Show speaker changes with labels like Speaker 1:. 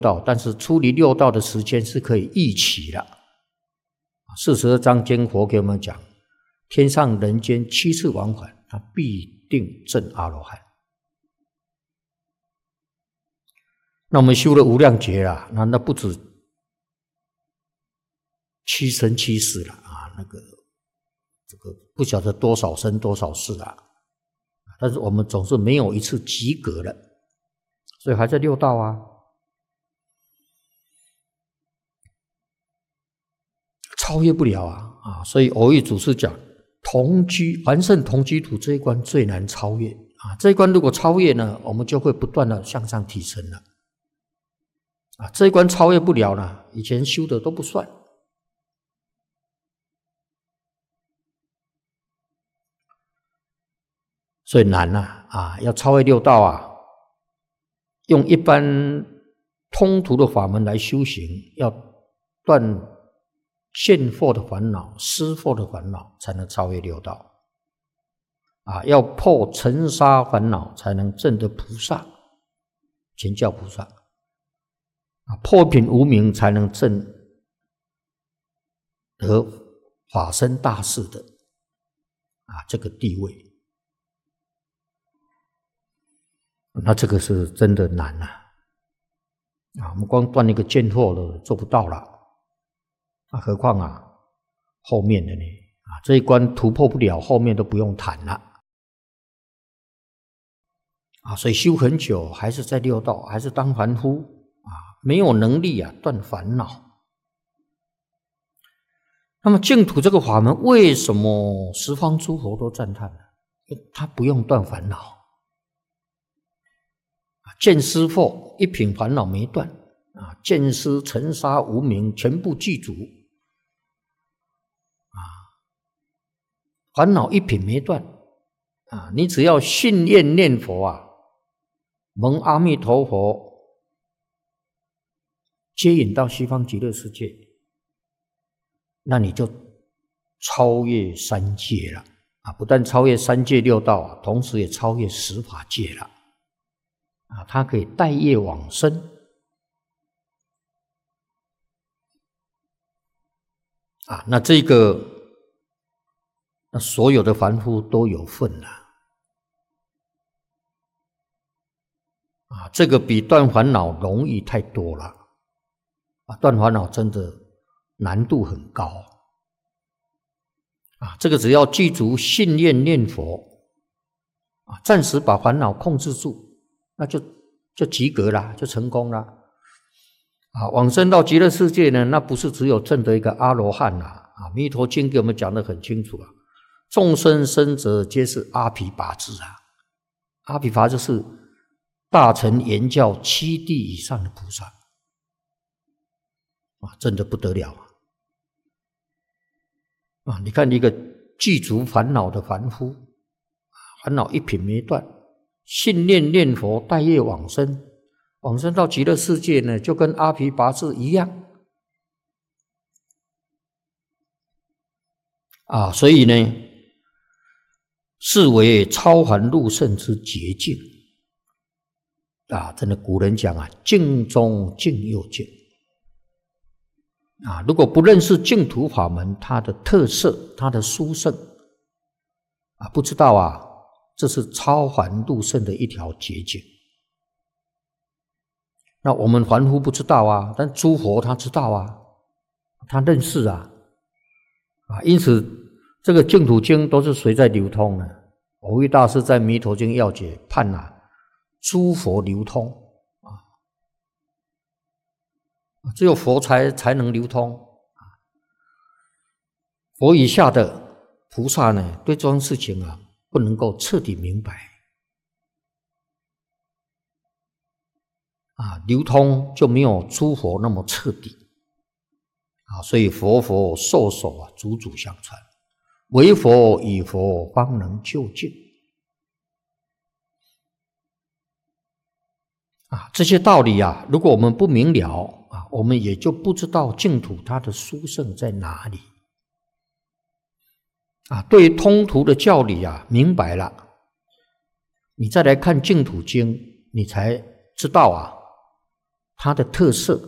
Speaker 1: 道，但是出离六道的时间是可以预期的。42章经佛给我们讲，天上人间7次往返，他必定证阿罗汉。那我们修了无量劫啦，那不止7生7世了啊，这个不晓得多少生多少世啊，但是我们总是没有一次及格了，所以还在六道啊。超越不了啊！所以偶益祖师讲，凡圣同居土这一关最难超越啊！这一关如果超越呢，我们就会不断的向上提升了啊！这一关超越不了呢，以前修的都不算。所以难啊！要超越六道啊，用一般通途的法门来修行，要断见惑的烦恼、思惑的烦恼，才能超越六道啊！要破尘沙烦恼，才能证得菩萨，全教菩萨啊！破品无明，才能证得法身大士的这个地位。那这个是真的难我们光断一个见惑的做不到了何况后面的呢这一关突破不了，后面都不用谈了所以修很久还是在六道，还是当凡夫没有能力断烦恼。那么净土这个法门，为什么十方诸佛都赞叹呢？他不用断烦恼。见思惑一品烦恼没断见思尘沙无明全部具足烦恼一品没断你只要信愿念佛蒙阿弥陀佛接引到西方极乐世界，那你就超越三界了不但超越三界六道同时也超越十法界了它可以带业往生那这个所有的凡夫都有份了这个比断烦恼容易太多了断烦恼真的难度很高这个只要记住信愿念佛暂时把烦恼控制住，那就及格了，就成功了往生到极乐世界呢，那不是只有证得一个阿罗汉弥陀经给我们讲得很清楚众生生者皆是阿毗跋致阿毗跋致是大乘圆教7地以上的菩萨真的不得了你看一个具足烦恼的凡夫烦恼一品没断，信念念佛带业往生，往生到极乐世界呢，就跟阿毗跋致一样所以呢是为超凡入圣之捷径真的古人讲净中净又净如果不认识净土法门它的特色，它的殊胜不知道这是超凡入圣的一条捷径。那我们凡夫不知道但诸佛他知道他认识因此这个净土经都是谁在流通呢？蕅益大师在弥陀经要解判诸佛流通只有佛才能流通佛以下的菩萨呢，对这种事情不能够彻底明白流通就没有诸佛那么彻底所以佛授手祖祖相传，唯佛与佛方能究竟这些道理如果我们不明了我们也就不知道净土它的殊胜在哪里对于通途的教理明白了，你再来看净土经，你才知道它的特色